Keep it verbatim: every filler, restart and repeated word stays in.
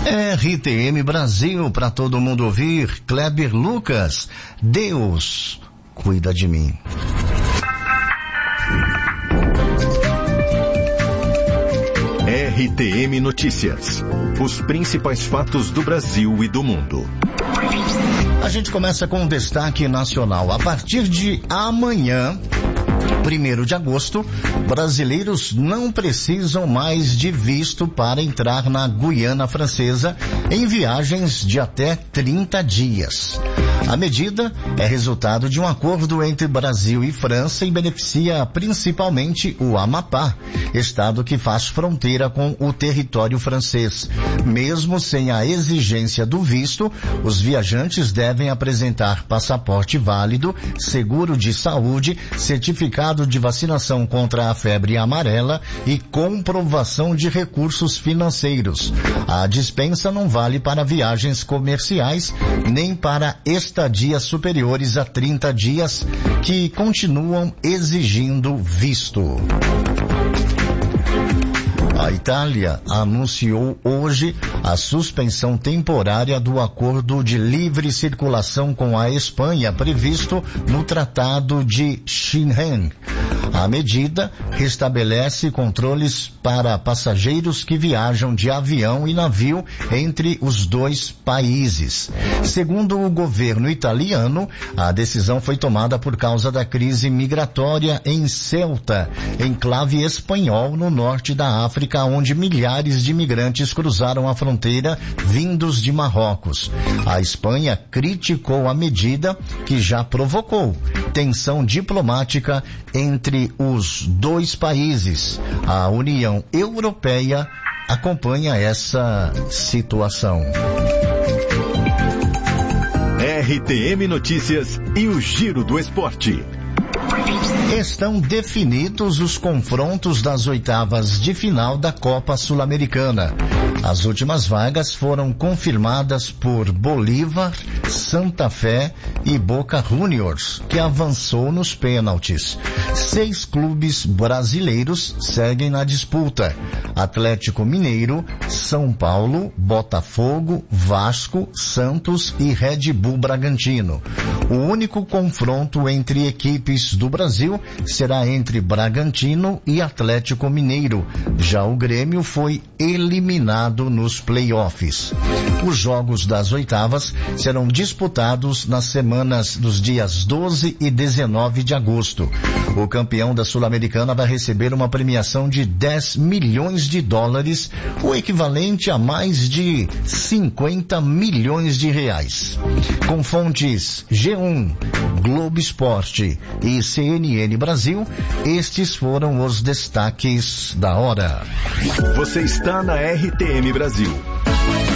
R T M Brasil, para todo mundo ouvir. Kleber Lucas, Deus cuida de mim. R T M Notícias. Os principais fatos do Brasil e do mundo. A gente começa com um destaque nacional. A partir de amanhã, primeiro de agosto, brasileiros não precisam mais de visto para entrar na Guiana Francesa em viagens de até trinta dias. A medida é resultado de um acordo entre Brasil e França e beneficia principalmente o Amapá, estado que faz fronteira com o território francês. Mesmo sem a exigência do visto, os viajantes devem apresentar passaporte válido, seguro de saúde, certificado de vacinação contra a febre amarela e comprovação de recursos financeiros. A dispensa não vale para viagens comerciais nem para estadias superiores a trinta dias, que continuam exigindo visto. A Itália anunciou hoje a suspensão temporária do acordo de livre circulação com a Espanha previsto no Tratado de Schengen. A medida restabelece controles para passageiros que viajam de avião e navio entre os dois países. Segundo o governo italiano, a decisão foi tomada por causa da crise migratória em Ceuta, enclave espanhol no norte da África, onde milhares de imigrantes cruzaram a fronteira vindos de Marrocos. A Espanha criticou a medida, que já provocou tensão diplomática entre os dois países. A União Europeia acompanha essa situação. R T M Notícias e o Giro do Esporte. Estão definidos os confrontos das oitavas de final da Copa Sul-Americana. As últimas vagas foram confirmadas por Bolívar, Santa Fé e Boca Juniors, que avançou nos pênaltis. Seis clubes brasileiros seguem na disputa: Atlético Mineiro, São Paulo, Botafogo, Vasco, Santos e Red Bull Bragantino. O único confronto entre equipes do Brasil será entre Bragantino e Atlético Mineiro. Já o Grêmio foi eliminado nos playoffs. Os jogos das oitavas serão disputados nas semanas dos dias doze e dezenove de agosto. O campeão da Sul-Americana vai receber uma premiação de dez milhões de dólares, o equivalente a mais de cinquenta milhões de reais. Com fontes G um, Globo Esporte e C N N Brasil, estes foram os destaques da hora. Você está na R T M Brasil.